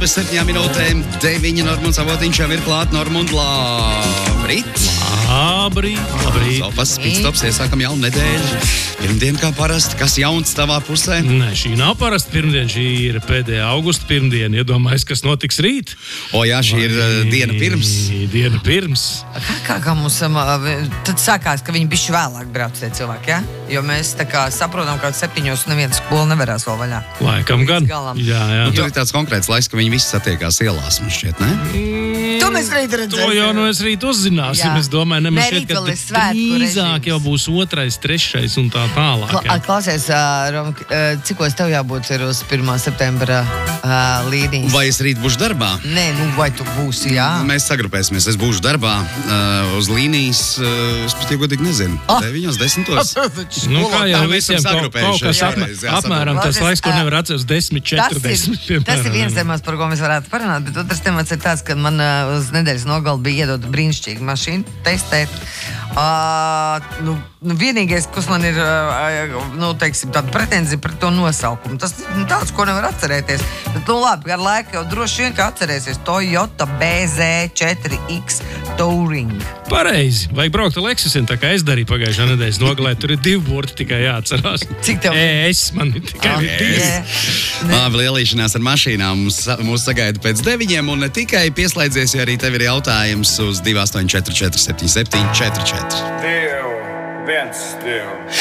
bez 7 minūtēm. 9 Normunds Avotiņš jau ir klāt. Normund, labrīt. Labrīt. Sopas, pitstops, iesākam jaunu nedēļu. Pirmdien kā parasti, kas jauns tavā pusē? Nē, šī nav parasta pirmdiena, šī ir pēdējā augusta pirmdiena. Iedomājies, kas notiks rīt? O jā, šī ir diena pirms. Kā mums tad sākās, ka viņi bišķi vēlāk brauc tie cilvēki, ja? Jo mēs tā kā saprotam, ka 7 neviena skola nevarās vēl vaļā. Laikam gan. Jā. Tur ir tāds konkrēts laiks, ka viņi visi satiekās ielās, man šķiet, ne? To mēs rīt redzēsim. To jau mēs rīt uzzināsim. Es domāju, Nē, šķiet, rīt vēl ir ka svētku drīzāk jau būs 2., 3. un tā tālāk. Klausies, Rom, cikos tev jābūt ir uz 1. septembra līnijas? Vai es rīt būšu darbā? Nē, vai tu būsi, jā? Mēs sagrupēsimies, es būšu darbā uz līnijas, es pat godīgi nezinu, 9, 10. Nu, kā jau visiem kaut sagrupējušies kas šoreiz, apmēram tas laiks, ko nevar atceros 10, 40. Tas ir viens temats, par ko mēs varētu parunāt, bet otrs temats ir tāds, ka man uz nedēļas nogali bija iedota brīnišķīga mašīna testēt. Vienīgais, kas man ir, teiksim, tāda pretenzija pret to nosaukumu, tas ir tāds, ko nevar atcerēties. Bet, labi, ar laiku jau droši vien, ka atcerēsies Toyota BZ4X Touring. Pareizi, vajag braukt ar Lexusiem, tā kā es darīju pagājušā nedēļas nogalē, tur ir 2 burti tikai jāatcerās. Cik tev? Man ir tikai 2. Labi, lielīšanās ar mašīnām mūs sagaida pēc 9, un ne tikai pieslēdzies, ja arī tev ir jautājums uz 284 477 44. 2, 1, 2.